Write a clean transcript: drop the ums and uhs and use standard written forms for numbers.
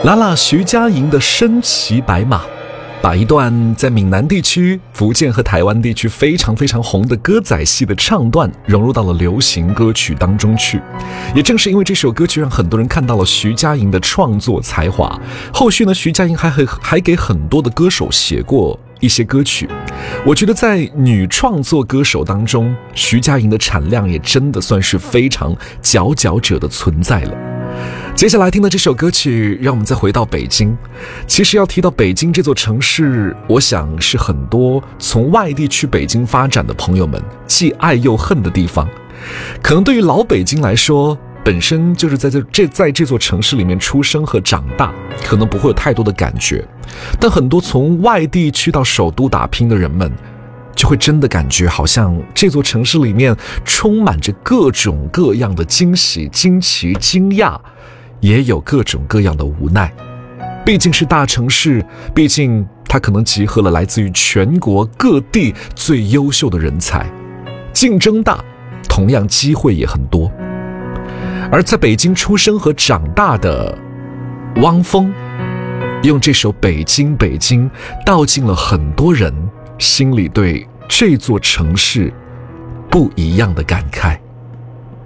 拉拉徐佳莹的身骑白马，把一段在闽南地区、福建和台湾地区非常红的歌仔戏的唱段融入到了流行歌曲当中去。也正是因为这首歌曲，让很多人看到了徐佳莹的创作才华。后续呢，徐佳莹还给很多的歌手写过一些歌曲。我觉得在女创作歌手当中，徐佳莹的产量也真的算是非常佼佼者的存在了。接下来听的这首歌曲，让我们再回到北京。其实要提到北京这座城市，我想是很多从外地去北京发展的朋友们既爱又恨的地方。可能对于老北京来说，本身就是在这座城市里面出生和长大，可能不会有太多的感觉。但很多从外地去到首都打拼的人们，就会真的感觉好像这座城市里面充满着各种各样的惊喜、惊奇、惊讶，也有各种各样的无奈。毕竟是大城市，毕竟它可能集合了来自于全国各地最优秀的人才，竞争大，同样机会也很多。而在北京出生和长大的汪峰，用这首《北京北京》道尽了很多人心里对这座城市不一样的感慨。